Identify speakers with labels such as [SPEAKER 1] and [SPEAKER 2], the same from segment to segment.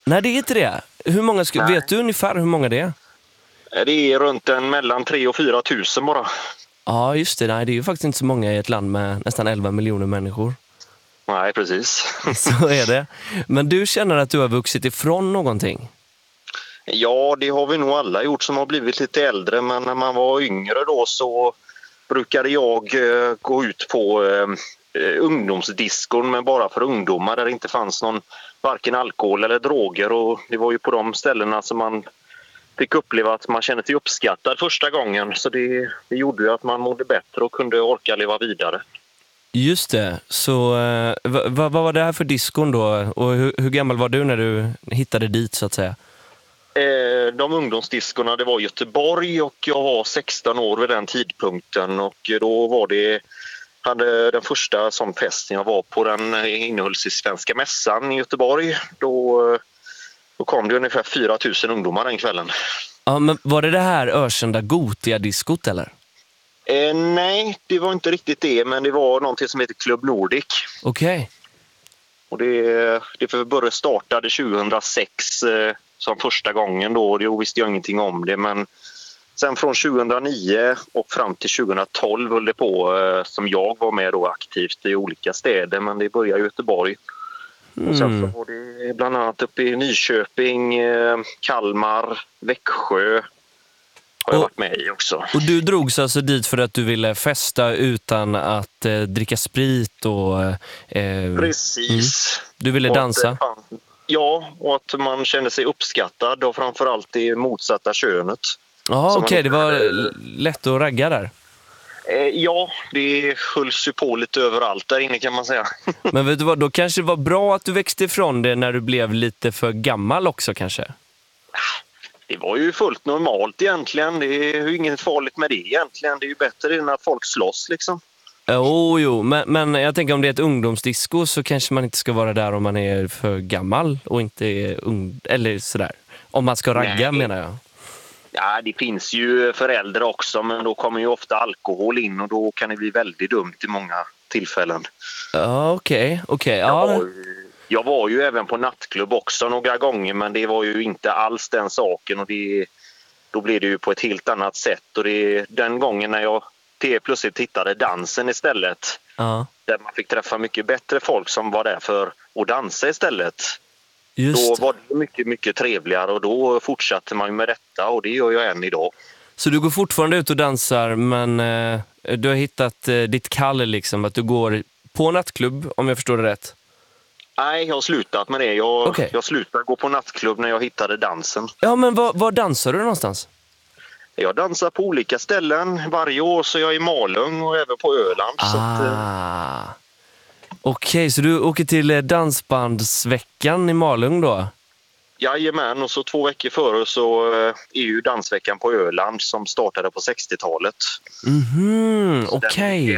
[SPEAKER 1] Nej, det är inte det. Hur många vet du ungefär hur många det är?
[SPEAKER 2] Det är runt mellan 3 och 4 tusen bara.
[SPEAKER 1] Ja, just det. Nej, det är ju faktiskt inte så många i ett land med nästan 11 miljoner människor.
[SPEAKER 2] Nej, precis.
[SPEAKER 1] Så är det. Men du känner att du har vuxit ifrån någonting?
[SPEAKER 2] Ja, det har vi nog alla gjort som har blivit lite äldre. Men när man var yngre då så brukade jag gå ut på ungdomsdiskon, men bara för ungdomar där det inte fanns någon varken alkohol eller droger. Och det var ju på de ställena som man fick uppleva att man kände sig uppskattad första gången. Så det gjorde ju att man mådde bättre och kunde orka leva vidare.
[SPEAKER 1] Just det. Så vad var det här för diskon då? Och hur gammal var du när du hittade dit så att säga?
[SPEAKER 2] De ungdomsdiskorna, det var Göteborg och jag var 16 år vid den tidpunkten. Och då var hade den första sån festen jag var på, den innehölls i Svenska mässan i Göteborg. Då kom det ungefär 4 000 ungdomar den kvällen.
[SPEAKER 1] Ja, men var det här ökända Gotia-diskot eller?
[SPEAKER 2] Nej, det var inte riktigt det, men det var någonting som heter Club Nordic.
[SPEAKER 1] Okej.
[SPEAKER 2] Och det startade 2006 som första gången då. Då visste jag ingenting om det, men sen från 2009 och fram till 2012 höll det på som jag var med då aktivt i olika städer, men det började i Göteborg. Och sen så var det bland annat uppe i Nyköping, Kalmar, Växjö har jag varit med i också.
[SPEAKER 1] Och du drogs alltså dit för att du ville festa utan att dricka sprit och...
[SPEAKER 2] Precis.
[SPEAKER 1] Du ville dansa?
[SPEAKER 2] Ja, och att man kände sig uppskattad och framförallt det motsatta könet.
[SPEAKER 1] Ja, okej, det var lätt att ragga där.
[SPEAKER 2] Ja, det hölls ju på lite överallt där inne kan man säga.
[SPEAKER 1] Men vet du vad, då kanske det var bra att du växte ifrån det när du blev lite för gammal också kanske?
[SPEAKER 2] Det var ju fullt normalt egentligen. Det är ju inget farligt med det egentligen. Det är ju bättre än att folk slåss liksom.
[SPEAKER 1] Jo, men jag tänker om det är ett ungdomsdisco så kanske man inte ska vara där om man är för gammal och inte är ung, eller sådär. Om man ska ragga. Nej. Menar jag. Ja,
[SPEAKER 2] det finns ju föräldrar också, men då kommer ju ofta alkohol in och då kan det bli väldigt dumt i många tillfällen.
[SPEAKER 1] Ja, okej. Ja.
[SPEAKER 2] Jag var ju även på nattklubb också några gånger, men det var ju inte alls den saken och då blev det ju på ett helt annat sätt. Och den gången när jag plötsligt hittade dansen istället, där man fick träffa mycket bättre folk som var där för att dansa istället. Då var det mycket, mycket trevligare och då fortsatte man med detta och det gör jag än idag.
[SPEAKER 1] Så du går fortfarande ut och dansar, men du har hittat ditt kall liksom, att du går på nattklubb, om jag förstår det rätt?
[SPEAKER 2] Nej, jag har slutat med det. Jag slutade gå på nattklubb när jag hittade dansen.
[SPEAKER 1] Ja, men var dansar du någonstans?
[SPEAKER 2] Jag dansar på olika ställen. Varje år så är jag i Malung och även på Öland.
[SPEAKER 1] Okej, så du åker till dansbandsveckan i Malung då?
[SPEAKER 2] Jajamän, och så 2 veckor före så är ju dansveckan på Öland som startade på 60-talet.
[SPEAKER 1] Okej.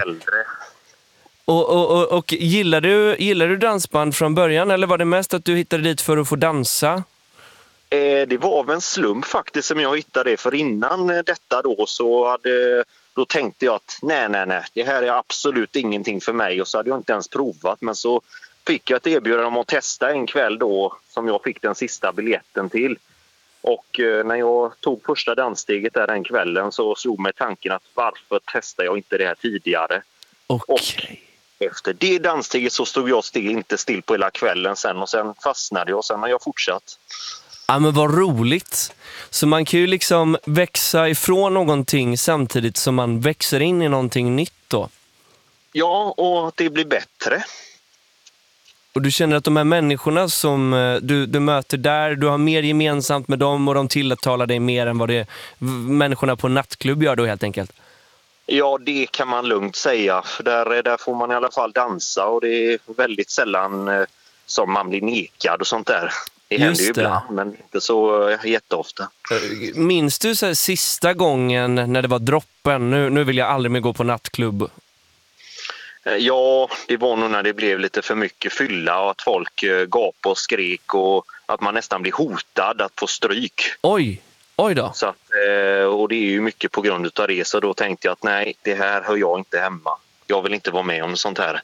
[SPEAKER 1] Och gillar du dansband från början eller var det mest att du hittade dit för att få dansa?
[SPEAKER 2] Det var av en slump faktiskt som jag hittade det, för innan detta då tänkte jag att nej, det här är absolut ingenting för mig och så hade jag inte ens provat, men så fick jag ett erbjudande om att testa en kväll då som jag fick den sista biljetten till. Och när jag tog första danssteget där den kvällen så slog mig tanken att varför testar jag inte det här tidigare? Och efter det danssteget så stod jag inte still på hela kvällen sen och sen fastnade jag och sen har jag fortsatt.
[SPEAKER 1] Ja, men vad roligt. Så man kan ju liksom växa ifrån någonting samtidigt som man växer in i någonting nytt då.
[SPEAKER 2] Ja, och det blir bättre.
[SPEAKER 1] Och du känner att de här människorna som du möter där, du har mer gemensamt med dem och de tilltalar dig mer än vad det människorna på nattklubb gör då helt enkelt?
[SPEAKER 2] Ja, det kan man lugnt säga. För där får man i alla fall dansa och det är väldigt sällan som man blir nekad och sånt där. Det händer ju ibland, men inte så jätteofta.
[SPEAKER 1] Minns du så här, sista gången när det var droppen? Nu vill jag aldrig mer gå på nattklubb.
[SPEAKER 2] Ja, det var nog när det blev lite för mycket fylla och att folk gapade och skrek och att man nästan blir hotad att få stryk.
[SPEAKER 1] Oj då.
[SPEAKER 2] Så att, och det är ju mycket på grund av det, så då tänkte jag att nej, det här hör jag inte hemma. Jag vill inte vara med om sånt här.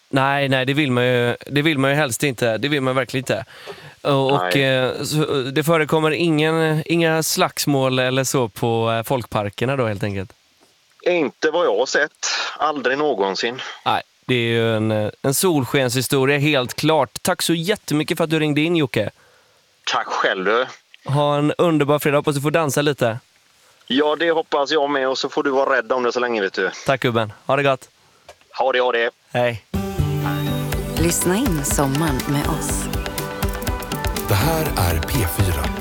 [SPEAKER 1] Nej, det vill man ju helst inte. Det vill man verkligen inte. Och så det förekommer inga slagsmål eller så på folkparkerna då helt enkelt?
[SPEAKER 2] Inte vad jag har sett. Aldrig någonsin.
[SPEAKER 1] Nej, det är ju en solskenshistoria helt klart. Tack så jättemycket för att du ringde in, Jocke.
[SPEAKER 2] Tack själv du.
[SPEAKER 1] Ha en underbar fredag, hoppas du får dansa lite.
[SPEAKER 2] Ja, det hoppas jag med, och så får du vara rädd om det så länge, vet du.
[SPEAKER 1] Tack gubben, ha det gott.
[SPEAKER 2] Ha det.
[SPEAKER 1] Hej.
[SPEAKER 3] Lyssna in sommaren med oss.
[SPEAKER 4] Det här är P4.